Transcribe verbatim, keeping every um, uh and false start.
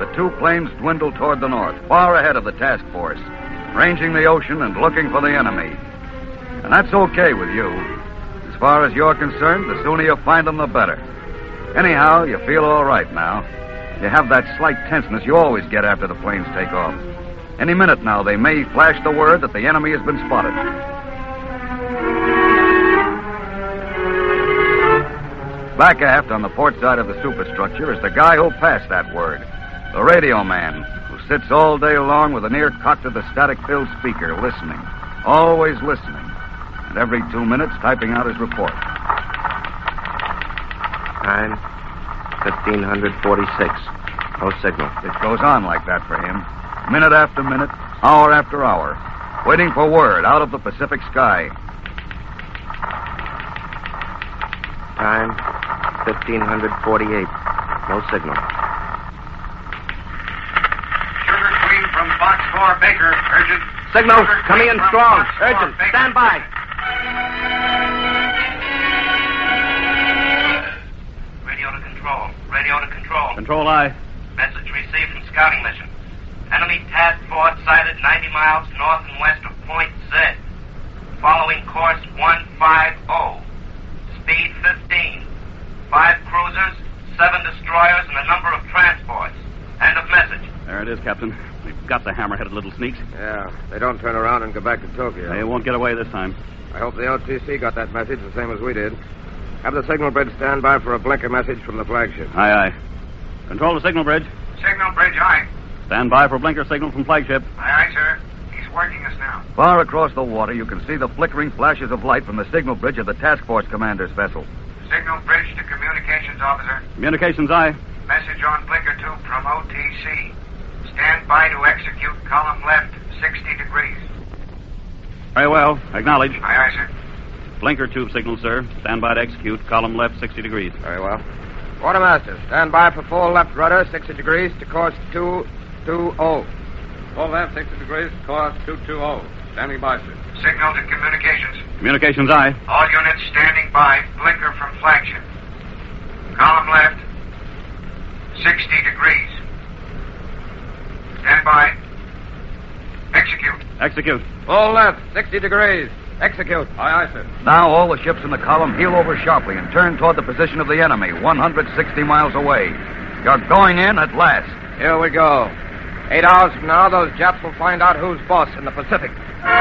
the two planes dwindled toward the north, far ahead of the task force, ranging the ocean and looking for the enemy. And that's okay with you. As far as you're concerned, the sooner you find them, the better. Anyhow, you feel all right now. You have that slight tenseness you always get after the planes take off. Any minute now, they may flash the word that the enemy has been spotted. Back aft on the port side of the superstructure is the guy who'll pass that word. The radio man, who sits all day long with an ear cocked to the static-filled speaker, listening. Always listening. And every two minutes typing out his report. Time, fifteen forty-six. No signal. It goes on like that for him. Minute after minute, hour after hour. Waiting for word out of the Pacific sky. Time, fifteen forty-eight. No signal. Sugar Queen from Box four, Baker. Urgent. Signal, Sugar coming in Queen from strong. Box four, Urgent. Baker. Stand by. Radio to control. Radio to control. Control I. Message received from scouting mission. Enemy task force sighted ninety miles north and west of Point Z. Following course one fifty. Speed fifteen. Five cruisers, seven destroyers, and a number of transports. End of message. There it is, Captain. We've got the hammer-headed little sneaks. Yeah, they don't turn around and go back to Tokyo. They won't get away this time. I hope the O T C got that message the same as we did. Have the signal bridge stand by for a blinker message from the flagship. Aye, aye. Control the signal bridge. Signal bridge, aye. Stand by for blinker signal from flagship. Aye, aye, sir. He's working us now. Far across the water, you can see the flickering flashes of light from the signal bridge of the task force commander's vessel. Signal bridge to communications officer. Communications, aye. Message on blinker two from O T C. Stand by to execute column left, sixty degrees. Very well. Acknowledge. Aye, aye, sir. Blinker tube signal, sir. Stand by to execute. Column left, sixty degrees. Very well. Quartermaster, stand by for full left rudder, sixty degrees to course two two zero. Full left, sixty degrees, course two two zero. Standing by, sir. Signal to communications. Communications, aye. All units standing by. Blinker from flagship. Column left, sixty degrees. Stand by. Execute. Execute. Full left, sixty degrees. Execute. Aye, aye, sir. Now all the ships in the column heel over sharply and turn toward the position of the enemy, one hundred sixty miles away. You're going in at last. Here we go. Eight hours from now, those Japs will find out who's boss in the Pacific.